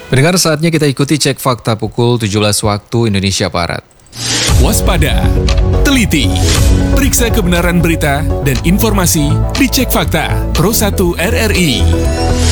Pendengar, saatnya kita ikuti cek fakta pukul 17 waktu Indonesia Barat. Waspada, teliti, periksa kebenaran berita dan informasi di Cek Fakta Pro 1 RRI.